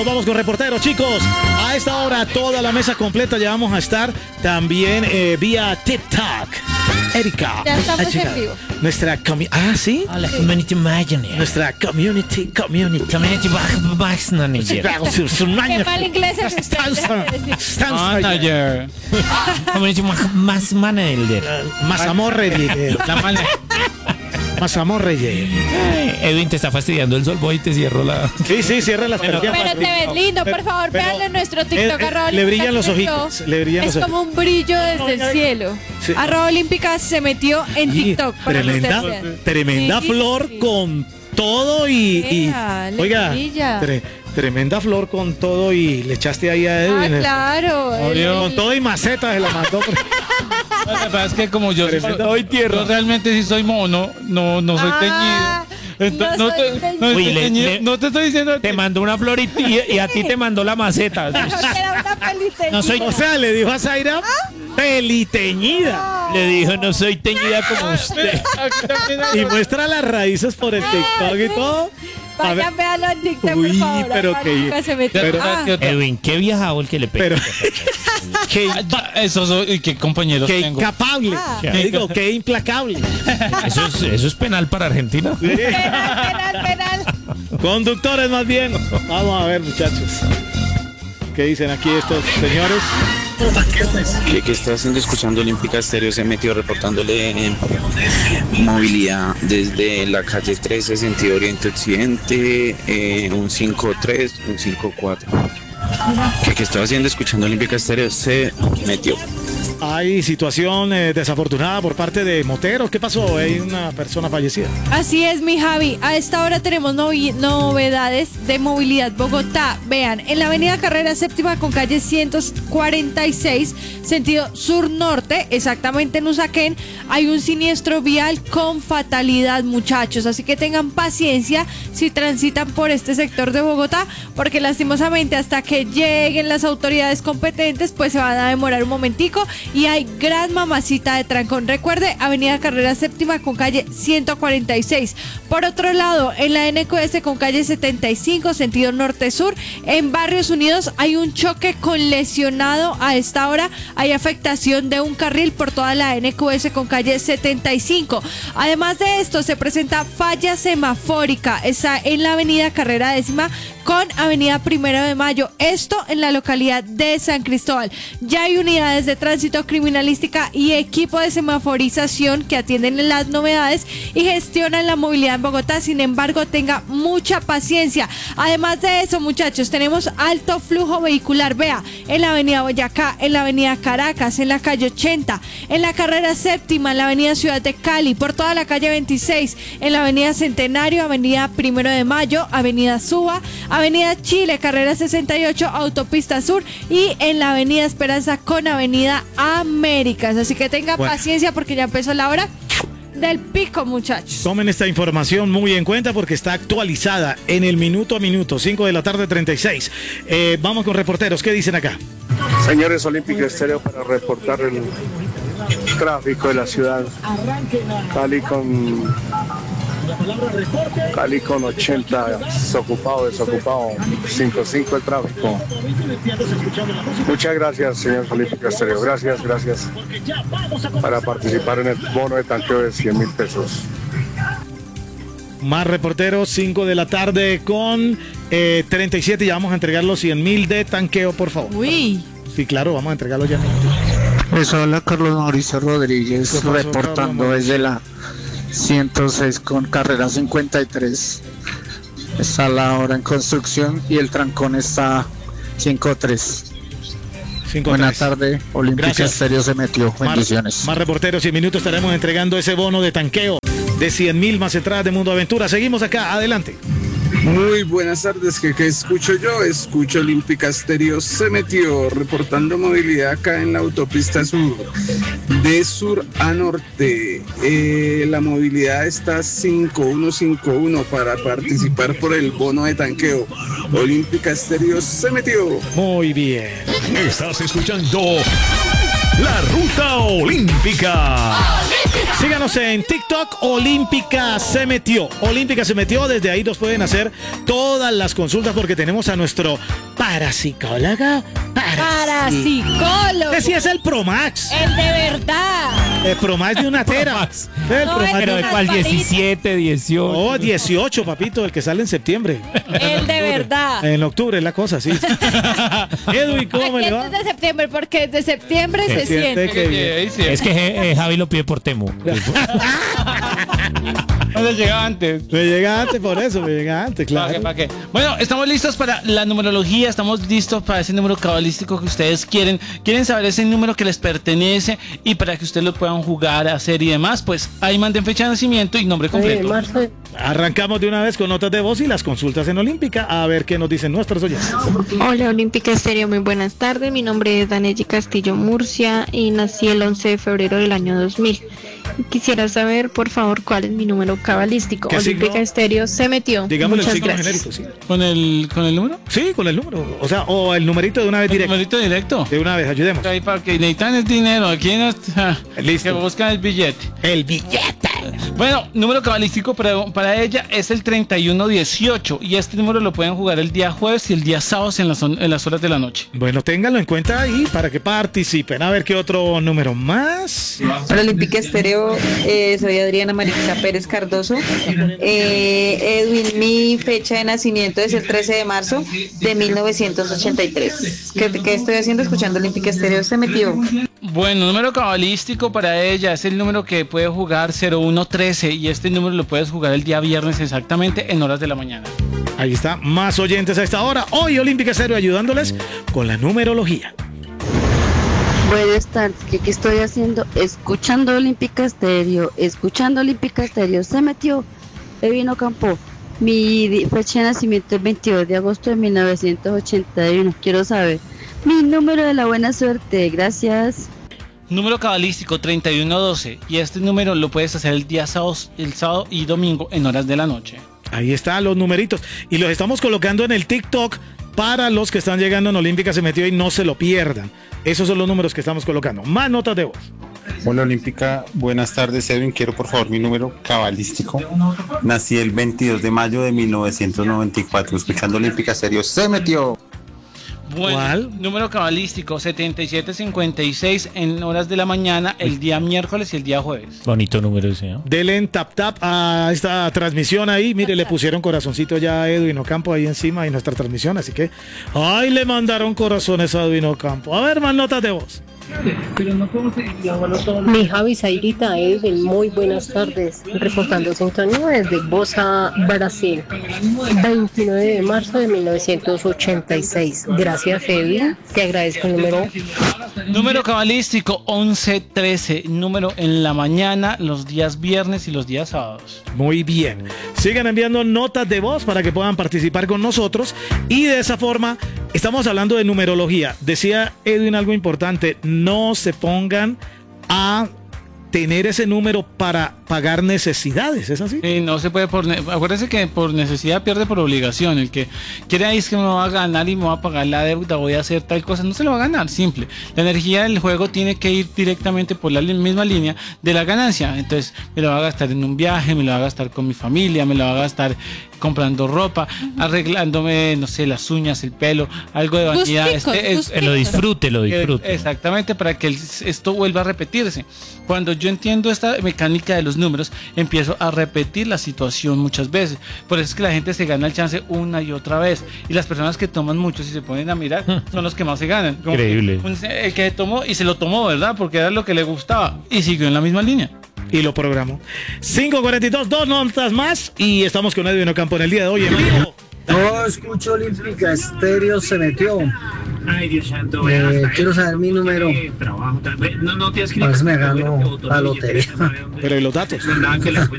Nos vamos con reporteros, chicos. A esta hora toda la mesa completa ya vamos a estar también vía TikTok. Erika. Ya estamos en vivo. Nuestra ¿sí? Hola, Community Manager. Nuestra community Community Manager. Qué mal inglés es usted. Manager. Community Manager. Mazamorre. Edwin, te está fastidiando el sol, voy y te cierro la... Sí, cierra las persianas. Pero te ves lindo, por favor, véanle nuestro TikTok. Le brillan los ojitos. Es como un brillo desde el cielo. Sí. @Olímpica se metió en TikTok. Tremenda flor con todo y oiga, tremenda flor con todo y le echaste ahí a Edwin. Claro. Con todo y maceta se la mandó. Lo que pasa es que como yo realmente sí soy mono, no soy teñido. Entonces, no te estoy diciendo. Te mandó una flor y a ti te mandó la maceta. O sea, le dijo a Zaira peliteñida. Le dijo, no soy teñida como usted. Y muestra las raíces por el TikTok y todo. Vayan, véanlo en TikTok, por favor. Edwin, qué viajado el que le pega. Qué compañeros qué tengo. Incapable. Digo, qué implacable. Eso es penal para Argentina. Sí. Penal. Conductores, más bien. Vamos a ver, muchachos. ¿Qué dicen aquí estos señores? ¿Qué está haciendo escuchando Olímpica Estéreo? Se metió reportándole movilidad desde la calle 13, sentido oriente-occidente, un 5-3, un 5-4. ¿Qué está haciendo escuchando Olímpica Estéreo? Se metió. Hay situación desafortunada por parte de moteros. ¿Qué pasó? Hay una persona fallecida. Así es, mi Javi. A esta hora tenemos novedades de movilidad Bogotá. Vean, en la avenida Carrera Séptima con calle 146, sentido sur-norte, exactamente en Usaquén, hay un siniestro vial con fatalidad, muchachos. Así que tengan paciencia si transitan por este sector de Bogotá, porque lastimosamente hasta que lleguen las autoridades competentes, pues se van a demorar un momentico. Y hay gran mamacita de trancón. Recuerde, avenida Carrera Séptima con calle 146. Por otro lado, en la NQS con calle 75, sentido norte-sur, en Barrios Unidos hay un choque con lesionado. A esta hora hay afectación de un carril por toda la NQS con calle 75. Además de esto, se presenta falla semafórica. Está en la avenida Carrera Décima con avenida Primero de Mayo. Esto en la localidad de San Cristóbal. Ya hay unidades de tránsito criminalística y equipo de semaforización que atienden las novedades y gestionan la movilidad en Bogotá. Sin embargo, tenga mucha paciencia. Además de eso, muchachos, tenemos alto flujo vehicular. Vea, en la avenida Boyacá, en la avenida Caracas, en la calle 80, en la Carrera Séptima, en la avenida Ciudad de Cali, por toda la calle 26, en la avenida Centenario, avenida Primero de Mayo, avenida Suba, avenida Chile, carrera 68, autopista sur, y en la avenida Esperanza con avenida Américas. Así que tengan paciencia porque ya empezó la hora del pico, muchachos. Tomen esta información muy en cuenta porque está actualizada en el minuto a minuto, 5 de la tarde 36. Vamos con reporteros, ¿qué dicen acá? Señores, Olímpica Estéreo para reportar el tráfico de la ciudad. Cali con 80, desocupado, 5-5 el tráfico. Muchas gracias, señor Olímpica Estéreo. Gracias. Para participar en el bono de tanqueo de 100,000 pesos. Más reporteros, 5 de la tarde con 37. Ya vamos a entregar los 100,000 de tanqueo, por favor. Uy. Sí, claro, vamos a entregarlos ya. Habla Carlos Mauricio Rodríguez, reportando desde la 106 con carrera 53. Está la hora en construcción y el trancón está 5-3. Buenas tardes, Olímpica Estéreo se metió. Bendiciones. Más reporteros y en minutos estaremos entregando ese bono de tanqueo de 100,000 más entradas de Mundo Aventura. Seguimos acá, adelante. Muy buenas tardes, ¿qué escucho yo? Escucho Olímpica Estéreo se metió reportando movilidad acá en la autopista sur, de sur a norte. La movilidad está 5151 para participar por el bono de tanqueo. Olímpica Estéreo se metió. Muy bien. Estás escuchando La Ruta Olímpica. Síganos en TikTok, Olímpica se metió. Olímpica se metió, desde ahí nos pueden hacer todas las consultas porque tenemos a nuestro parapsicólogo. Parapsicólogo. Que sí es el Promax. El de verdad. El Promax de una tera. El No, Promax Pero de de cuál, 17, 18. Oh, 18, papito, el que sale en septiembre. El de verdad. En octubre es la cosa, sí. Edwin, ¿cómo me le va? Desde septiembre, porque desde septiembre se siente. que bien. Es que Javi lo pide por Temu. No le llega antes. Me llega antes por eso, me llega antes, claro. ¿Para qué? Bueno, estamos listos para la numerología, estamos listos para ese número cabalístico que ustedes quieren. Quieren saber ese número que les pertenece y para que ustedes lo puedan jugar, hacer y demás, pues ahí manden fecha de nacimiento y nombre completo. Arrancamos de una vez con notas de voz y las consultas en Olímpica, a ver qué nos dicen nuestros oyentes. Hola Olímpica Estéreo, muy buenas tardes. Mi nombre es Danelli Castillo Murcia y nací el 11 de febrero del año 2000. Quisiera saber, por favor, cuál es mi número cabalístico. Olímpica Estéreo se metió. Digamos el Muchas signo gracias. genérico, sí. ¿Con el número? Sí, con el número. O sea, o el numerito de una vez directo. ¿Numerito directo? De una vez, ayudemos. Ahí para que necesitan el dinero, aquí no está. Listo. Que buscan el billete. El billete. Bueno, número cabalístico para ella es el 3118 y este número lo pueden jugar el día jueves y el día sábado en las horas de la noche. Bueno, ténganlo en cuenta ahí para que participen. A ver qué otro número más. Para Olímpica Estéreo, soy Adriana Maritza Pérez Cardoso. Edwin, mi fecha de nacimiento es el 13 de marzo de 1983. ¿Qué estoy haciendo escuchando Olímpica Estéreo? Se metió. Bueno, número cabalístico para ella es el número que puede jugar 0113 y este número lo puedes jugar el día viernes exactamente en horas de la mañana. Ahí está, más oyentes a esta hora. Hoy Olímpica Estéreo ayudándoles con la numerología. Buenas tardes, ¿qué estoy haciendo? Escuchando Olímpica Estéreo, se metió Edwin Ocampo. Mi fecha de nacimiento es 22 de agosto de 1981. Quiero saber mi número de la buena suerte, gracias. Número cabalístico 3112 y este número lo puedes hacer el sábado y domingo en horas de la noche. Ahí están los numeritos y los estamos colocando en el TikTok para los que están llegando en Olímpica se metió y no se lo pierdan. Esos son los números que estamos colocando. Más notas de voz. Hola Olímpica, buenas tardes Edwin, quiero por favor mi número cabalístico. Nací el 22 de mayo de 1994, escuchando Olímpica Estéreo, se metió. Bueno, ¿cuál? Número cabalístico 7756 en horas de la mañana, el día miércoles y el día jueves. Bonito número ese, ¿no? Denle en tap a esta transmisión ahí. Mire, le pusieron corazoncito ya a Edwin Ocampo ahí encima de nuestra transmisión. Así que, ay, le mandaron corazones a Edwin Ocampo. A ver, más notas de voz. Mi Javi Zairita Edwin, muy buenas tardes. Reportando sintonía desde Bosa, Brasil. 29 de marzo de 1986. Gracias Edwin, te agradezco el número. Número cabalístico 1113, número en la mañana, los días viernes y los días sábados. Muy bien. Sigan enviando notas de voz para que puedan participar con nosotros. Y de esa forma, estamos hablando de numerología. Decía Edwin algo importante. No se pongan a tener ese número para pagar necesidades, ¿es así? Sí, no se puede acuérdense que por necesidad pierde por obligación. El que quiere ahí es que me va a ganar y me va a pagar la deuda, voy a hacer tal cosa, no se lo va a ganar, simple. La energía del juego tiene que ir directamente por la misma línea de la ganancia. Entonces me lo va a gastar en un viaje, me lo va a gastar con mi familia, me lo va a gastar comprando ropa, arreglándome, no sé, las uñas, el pelo, algo de vanidad. Lo disfrute. Exactamente, para que esto vuelva a repetirse. Cuando yo entiendo esta mecánica de los números, empiezo a repetir la situación muchas veces. Por eso es que la gente se gana el chance una y otra vez. Y las personas que toman mucho, si se ponen a mirar, son los que más se ganan. Como increíble. El que tomó y se lo tomó, ¿verdad? Porque era lo que le gustaba y siguió en la misma línea. Y lo programó. 5:42, 2 notas más. Y estamos con Edwin Ocampo en el día de hoy en vivo. No escucho Olímpica Estéreo, se metió. Ay, Dios santo. Quiero saber mi número. No te has me gano la lotería. Pero ¿y los datos?